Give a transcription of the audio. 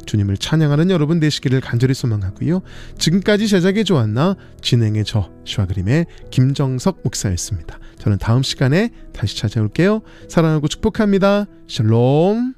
주님을 찬양하는 여러분 되시기를 간절히 소망하고요. 지금까지 제작에 좋았나 진행의 저 시와그림의 김정석 목사였습니다. 저는 다음 시간에 다시 찾아올게요. 사랑하고 축복합니다. 샬롬.